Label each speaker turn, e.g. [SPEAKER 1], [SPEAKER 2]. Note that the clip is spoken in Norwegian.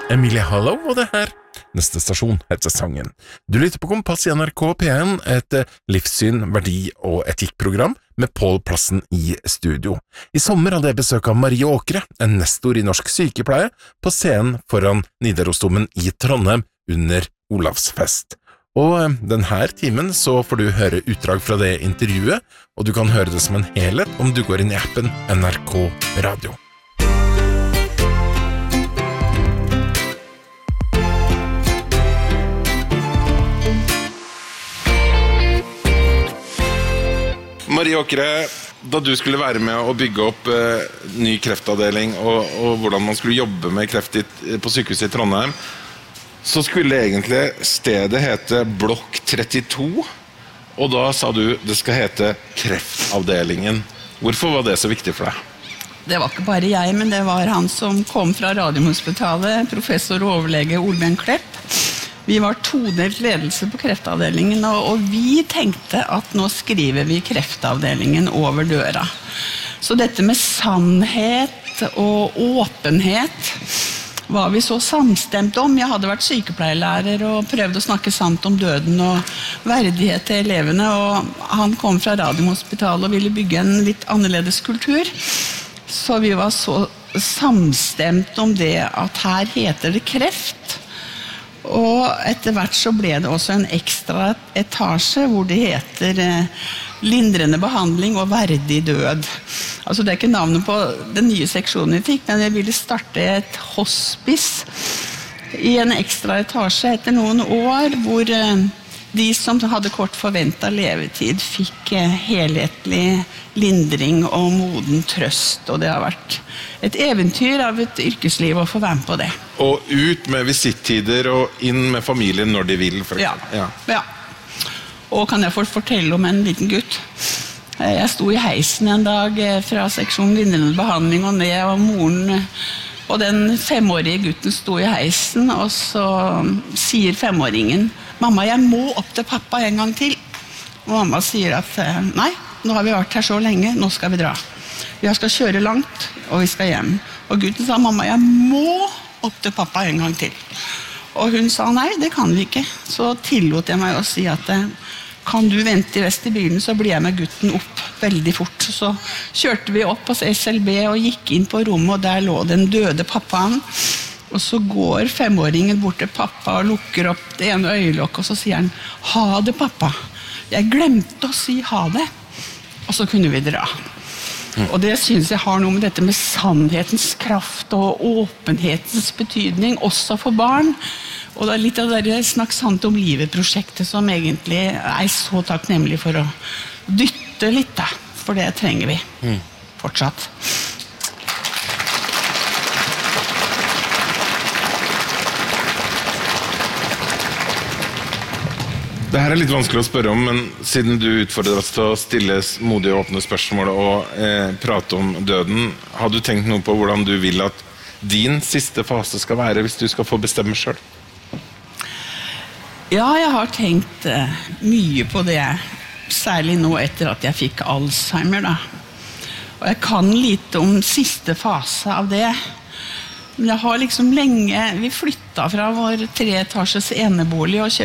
[SPEAKER 1] Emilie Hallow og det her. Neste stasjon heter sangen. Du lytter på Kompass I NRK P1, et livssyn, verdi- og etikkprogram med Pål Plassen I studio. I sommer hadde jeg besøk av Marie Åkre, en nestor I norsk sykepleie, på scenen foran Nidarosdomen I Trondheim under Olavsfest. Og denne timen så får du høre utdrag fra det intervjuet, og du kan høre det som en helhet om du går inn I appen NRK Radio. Marie Åkre, da du skulle være med å bygge opp ny kreftavdeling og hvordan man skulle jobbe med kreft på sykehuset I Trondheim, så skulle egentlig stedet hete Blokk 32, og da sa du det skal hete Kreftavdelingen. Hvorfor var det så viktig for deg?
[SPEAKER 2] Det var ikke bare jeg, men det var han som kom fra Radiumhospitalet, professor og overlege Olbjørn Klepp. Vi var todelt ledelse på kreftavdelingen, og vi tenkte at nå skriver vi kreftavdelingen over døra. Så dette med sannhet og åpenhet var vi så samstemt om. Jeg hadde vært sykepleierlærer og prøvde å snakke sant om døden og verdighet til elevene, og han kom fra Radiumhospitalet og ville bygge en litt annerledes kultur. Så vi var så samstemt om det at her heter det kreft. Og etter hvert så ble det også en ekstra etasje hvor det heter lindrende behandling og verdig død. Altså det ikke navnet på den nye seksjonen vi fikk, men jeg ville starte et hospice I en ekstra etasje etter noen år, hvor de som hadde kort forventet levetid fikk helhetlig lindring og moden trøst, og det har vært et eventyr av et yrkesliv å få være med på det.
[SPEAKER 1] Og ut med visittider og inn med familien når de vil.
[SPEAKER 2] Ja. Og kan jeg fortelle om en liten gutt? Jeg sto I heisen en dag fra seksjonen lindrende behandling og ned, og moren og den 5-årige gutten sto I heisen, og så sier 5-åringen, «Mamma, jeg må opp til pappa en gang til». Og mamma sier at, «Nei, nå har vi vært her så lenge, nå skal vi dra. Vi skal kjøre langt, og vi skal hjem». Og gutten sa, «Mamma, jeg må opp til pappa en gang til». Og hun sa, «Nei, det kan vi ikke». Så tillot jeg meg å si at, «Kan du vente I vestibylen, så blir jeg med gutten opp veldig fort». Så kjørte vi opp hos SLB og gikk inn på rommet, og der lå den døde pappaen. Og så går 5-åringen bort til pappa og lukker opp det ene øyelokket, og så sier han, «Ha det, pappa. Jeg glemte å si ha det». Og så kunne vi dra. Og det synes jeg har noe med dette med sannhetens kraft og åpenhetens betydning, også for barn. Og det litt av det Snakk sant om livet-prosjektet som egentlig så takknemlig for å dytte litt, da. For det trenger vi fortsatt.
[SPEAKER 1] Det her litt vanskelig å spørre om, men siden du utfordret oss til å stille modige og åpne spørsmål og prate om døden, har du tenkt noe på hvordan du vil at din siste fase skal være hvis du skal få bestemme selv?
[SPEAKER 2] Ja, jeg har tenkt mye på det, særlig nå etter at jeg fikk Alzheimer, da. Og jeg kan lite om siste fase av det. Men jeg har liksom lenge, vi flyttet fra vår 3-etasjes enebolig og